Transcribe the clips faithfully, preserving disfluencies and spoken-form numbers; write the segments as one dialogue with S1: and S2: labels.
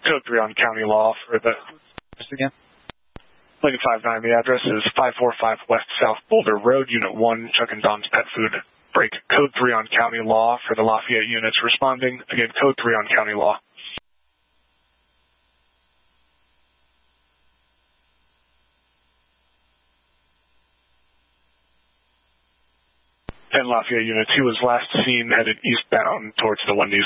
S1: Code three on county law for the...
S2: Just again?
S1: Lincoln five nine, the address is five four five West South Boulder Road, Unit one, Chuck and Don's Pet Food. Break. Code three on county law for the Lafayette units responding. Again, Code three on county law. And Lafayette Unit two was last seen headed eastbound towards the Wendy's.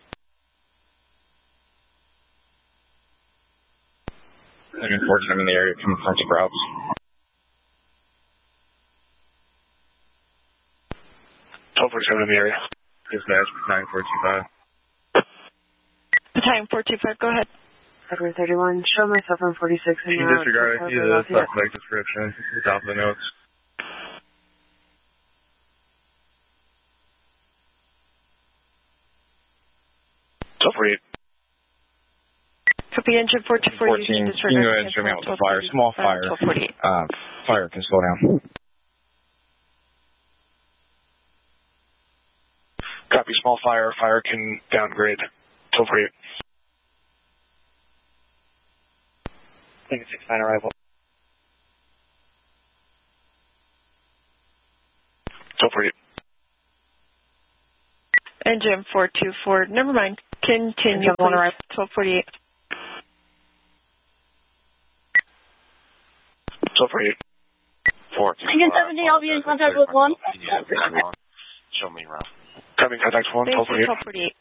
S2: Unfortunate in the area coming from Sprouts.
S1: twelve forty-seven in the area.
S2: Dispatch, nine four two five.
S3: Battalion four two five, go ahead.
S4: Edward thirty-one, show myself on forty-six and
S2: You can disregard the suspect description at the top of the notes.
S1: twelve forty-eight.
S3: Copy engine four two four.
S2: fourteen, you can go ahead and show me out with the fire. Small fire. Uh, fire can slow down.
S1: Copy, small fire. Fire can downgrade. twelve forty-eight.
S4: Lincoln six nine arrival.
S1: twelve forty-eight.
S3: Engine four two four, never mind. Continue, please. twelve forty-eight.
S1: twelve forty-eight.
S5: four two five.
S6: Lincoln seventy, I'll be in contact with one.
S5: Show me around.
S1: Coming, contact one, twelve forty-eight.
S3: twelve forty-eight.